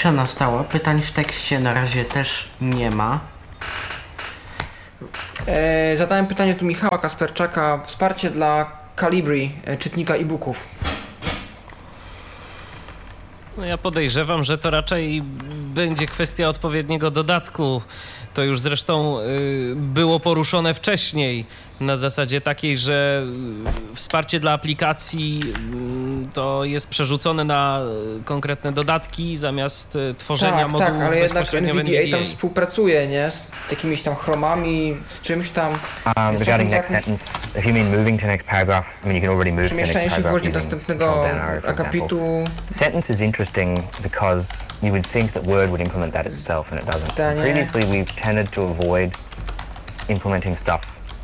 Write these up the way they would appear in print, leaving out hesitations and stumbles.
cisza nastała. Pytań w tekście na razie też nie ma. Zadałem pytanie tu Michała Kasperczaka. Wsparcie dla Calibri, czytnika e-booków. No ja podejrzewam, że to raczej będzie kwestia odpowiedniego dodatku. To już zresztą było poruszone wcześniej na zasadzie takiej, że wsparcie dla aplikacji to jest przerzucone na konkretne dodatki zamiast tworzenia modułów ale jednak bezpośrednio w NVDA tam współpracuje, nie? Z jakimiś tam chromami, z czymś tam. Regarding next sentence, if you mean moving to next paragraph, I mean you can already move to the next Przemieszczanie się paragraph włożnie do using następnego scroll down arrow, for akapitu. example. Sentence is interesting because you would think that Word would implement that itself, and it doesn't. Danie. Previously, we've tended to avoid implementing stuff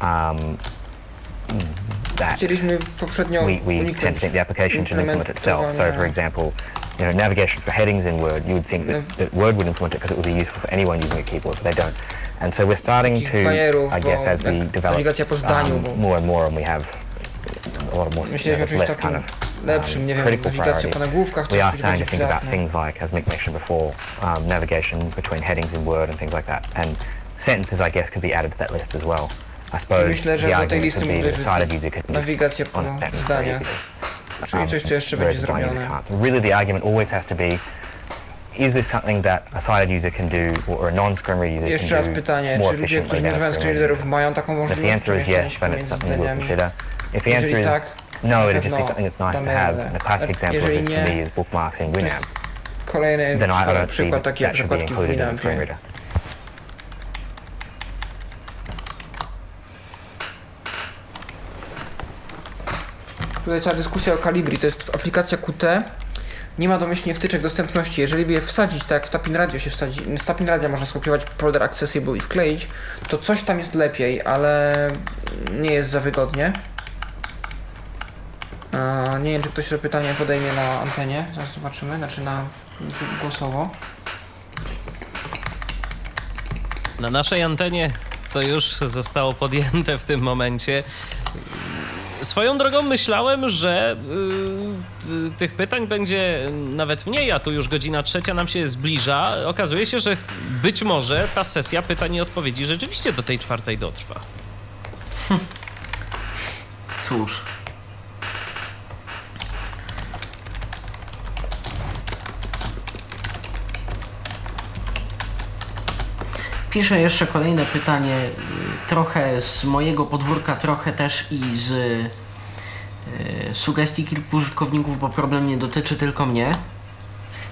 that Chcieliśmy poprzednio we tend to think the application should implement itself. So, for example, navigation for headings in Word, you would think that Word would implement it because it would be useful for anyone using a keyboard, but they don't. And so we're starting to, I guess, as we develop more and more, and we have a lot more, less kind of lepszym, nie wiem, critical nawigacja po nagłówkach, we are starting to think about things like, as Mick mentioned before, navigation between headings in Word and things like that. And sentences, I guess, could be added to that list as well. I suppose myślę, że the do tej argument listy could be that a sighted user could nawigacja po zdaniach. Czyli coś, co jeszcze będzie zrobione. Really the argument always has to be, is this something that a sighted user can do, or a non-screen reader user Jeszcze can raz do pytanie, more czy ludzie, którzy efficiently nie than a używają screen screen reader? readerów, mają taką If the możliwość answer is przemieszczania yes, się then it's pomiędzy something we'll zdaniami? consider. If the answer Jeżeli is tak, no, na it'd just be pewno something that's nice to damy have, radę. and a classic example of Jeżeli this for nie, me is bookmarks in Winamp. kolejny Then I don't see przykład that taki jak that should be zakładki w included in the screen Winampie. reader. Tutaj cała dyskusja o Calibri, to jest aplikacja Qt. Nie ma domyślnie wtyczek dostępności. Jeżeli by je wsadzić, tak jak w Tapin Radio się wsadzi, z Tapin Radia można skopiować folder accessible i wkleić, to coś tam jest lepiej, ale nie jest za wygodnie. Nie wiem, czy ktoś to pytanie podejmie na antenie. Zaraz zobaczymy, znaczy na głosowo. Na naszej antenie to już zostało podjęte w tym momencie. Swoją drogą myślałem, że tych pytań będzie nawet mniej, a tu już godzina 3 nam się zbliża. Okazuje się, że być może ta sesja pytań i odpowiedzi rzeczywiście do tej 4 dotrwa. Cóż. Piszę jeszcze kolejne pytanie, trochę z mojego podwórka, trochę też i z sugestii kilku użytkowników, bo problem nie dotyczy tylko mnie.